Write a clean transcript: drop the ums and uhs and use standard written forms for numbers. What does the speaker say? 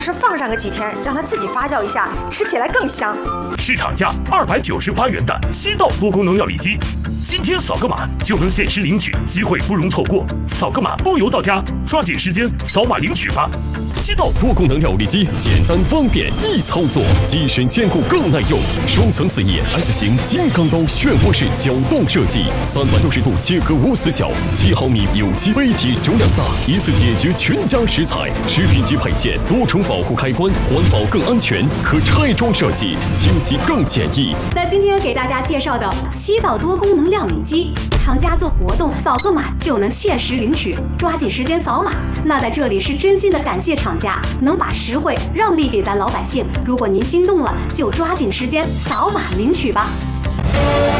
是放上个几天，让它自己发酵一下，吃起来更香。 市场价298元的西稻多功能料理机，今天扫个码就能限时领取，机会不容错过。扫个码包邮到家，抓紧时间扫码领取吧。西稻多功能料理机，简单方便易操作，机身坚固更耐用，双层4叶 S 型金刚刀漩涡式搅动设计，360度切割无死角，7毫米有机杯体容量大，一次解决全家食材。食品级配件，多重保护开关，环保更安全，可拆装设计，清洗更简易。 那今天给大家介绍的西稻多功能料理机，厂家做活动扫个码就能限时领取，抓紧时间扫码。那在这里是真心的感谢厂家能把实惠让利给咱老百姓。如果您心动了，就抓紧时间扫码领取吧。